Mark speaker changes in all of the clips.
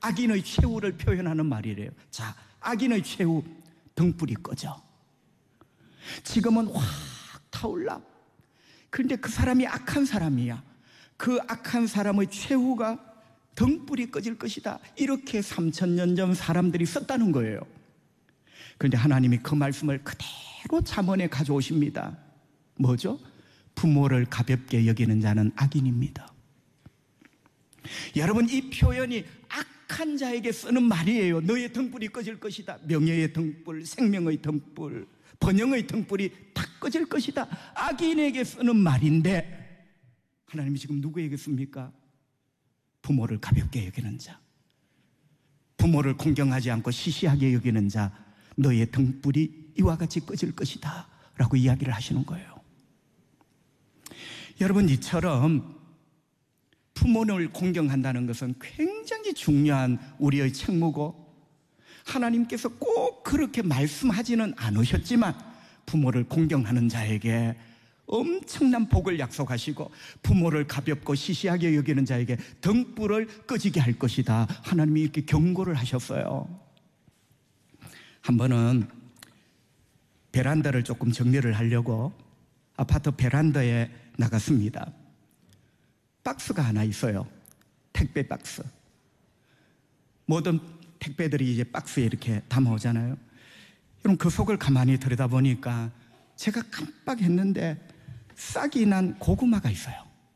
Speaker 1: 악인의 최후를 표현하는 말이래요. 자, 악인의 최후, 등불이 꺼져. 지금은 확 타올라. 그런데 그 사람이 악한 사람이야. 그 악한 사람의 최후가 등불이 꺼질 것이다. 이렇게 3000년 전 사람들이 썼다는 거예요. 그런데 하나님이 그 말씀을 그대로 잠언에 가져오십니다. 뭐죠? 부모를 가볍게 여기는 자는 악인입니다. 여러분, 이 표현이 악한 자에게 쓰는 말이에요. 너의 등불이 꺼질 것이다. 명예의 등불, 생명의 등불, 번영의 등불이 다 꺼질 것이다. 악인에게 쓰는 말인데 하나님이 지금 누구에게 씁니까? 부모를 가볍게 여기는 자, 부모를 공경하지 않고 시시하게 여기는 자, 너의 등불이 이와 같이 꺼질 것이다 라고 이야기를 하시는 거예요. 여러분, 이처럼 부모를 공경한다는 것은 굉장히 중요한 우리의 책무고, 하나님께서 꼭 그렇게 말씀하지는 않으셨지만 부모를 공경하는 자에게 엄청난 복을 약속하시고, 부모를 가볍고 시시하게 여기는 자에게 등불을 꺼지게 할 것이다, 하나님이 이렇게 경고를 하셨어요. 한 번은 베란다를 조금 정리를 하려고 아파트 베란다에 나갔습니다. 박스가 하나 있어요. 택배 박스. 모든 택배들이 이제 박스에 이렇게 담아오잖아요. 여러분, 그 속을 가만히 들여다보니까 제가 깜빡했는데 싹이 난 고구마가 있어요.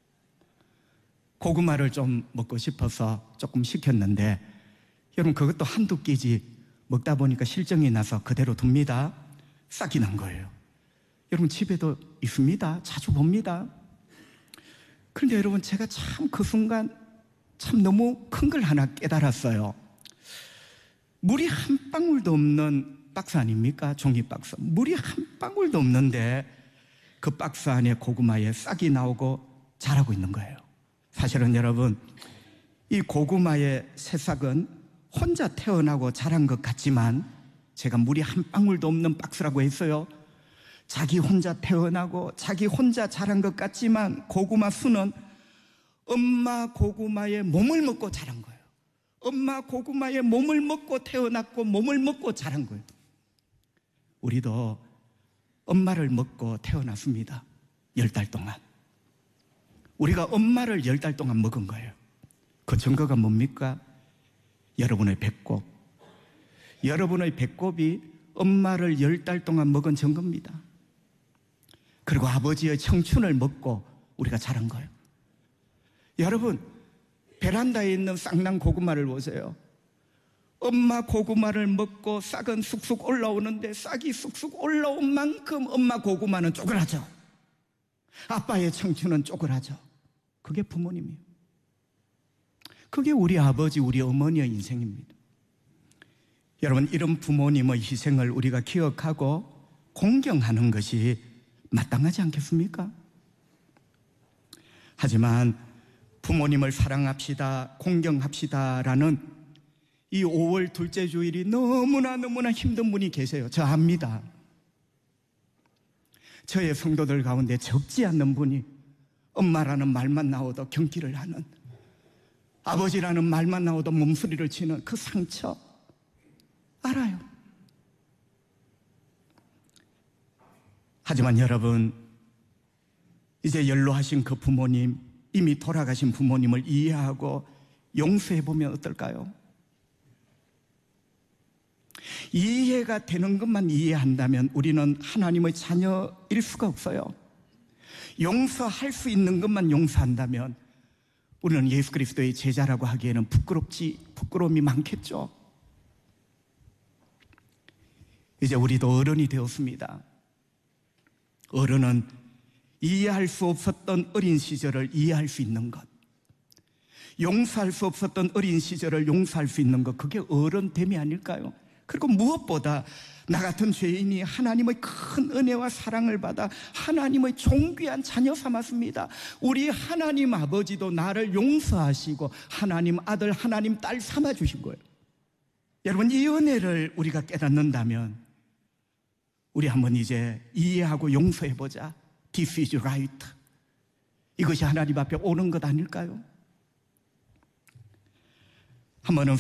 Speaker 1: 고구마를 좀 먹고 싶어서 조금 시켰는데, 여러분, 그것도 한두 끼지 먹다 보니까 실정이 나서 그대로 둡니다. 싹이 난 거예요. 여러분, 집에도 있습니다. 자주 봅니다. 그런데 여러분, 제가 참 그 순간 참 너무 큰 걸 하나 깨달았어요. 물이 한 방울도 없는 박스 아닙니까? 종이 박스. 물이 한 방울도 없는데 그 박스 안에 고구마에 싹이 나오고 자라고 있는 거예요. 사실은 여러분, 이 고구마의 새싹은 혼자 태어나고 자란 것 같지만, 제가 물이 한 방울도 없는 박스라고 했어요. 자기 혼자 태어나고 자기 혼자 자란 것 같지만 고구마 순은 엄마 고구마의 몸을 먹고 자란 거예요. 엄마 고구마의 몸을 먹고 태어났고 몸을 먹고 자란 거예요. 우리도 엄마를 먹고 태어났습니다. 10달 동안. 우리가 엄마를 10달 동안 먹은 거예요. 그 증거가 뭡니까? 여러분의 배꼽. 여러분의 배꼽이 엄마를 10달 동안 먹은 증거입니다. 그리고 아버지의 청춘을 먹고 우리가 자란 거예요. 여러분, 베란다에 있는 쌍난 고구마를 보세요. 엄마 고구마를 먹고 싹은 쑥쑥 올라오는데 싹이 쑥쑥 올라온 만큼 엄마 고구마는 쪼그라져. 아빠의 청춘은 쪼그라져. 그게 부모님이에요. 그게 우리 아버지, 우리 어머니의 인생입니다. 여러분, 이런 부모님의 희생을 우리가 기억하고 공경하는 것이 마땅하지 않겠습니까? 하지만 부모님을 사랑합시다, 공경합시다라는 이 5월 둘째 주일이 너무나 힘든 분이 계세요. 저 압니다. 저의 성도들 가운데 적지 않는 분이 엄마라는 말만 나오도 경기를 하는, 아버지라는 말만 나오도 몸소리를 치는 그 상처 알아요. 하지만 여러분, 이제 연로하신 그 부모님, 이미 돌아가신 부모님을 이해하고 용서해보면 어떨까요? 이해가 되는 것만 이해한다면 우리는 하나님의 자녀일 수가 없어요. 용서할 수 있는 것만 용서한다면 우리는 예수 그리스도의 제자라고 하기에는 부끄러움이 많겠죠. 이제 우리도 어른이 되었습니다. 어른은 이해할 수 없었던 어린 시절을 이해할 수 있는 것, 용서할 수 없었던 어린 시절을 용서할 수 있는 것, 그게 어른됨이 아닐까요? 그리고 무엇보다 나 같은 죄인이 하나님의 큰 은혜와 사랑을 받아 하나님의 존귀한 자녀 삼았습니다. 우리 하나님 아버지도 나를 용서하시고 하나님 아들, 하나님 딸 삼아주신 거예요. 여러분, 이 은혜를 우리가 깨닫는다면 우리 한번 이제 이해하고 용서해보자. This is right. 이것이 하나님 앞에 오는 것 아닐까요? 한 번은